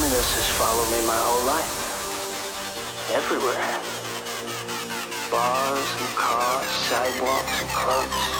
this has followed me my whole life. Everywhere. Bars and cars, sidewalks and clubs.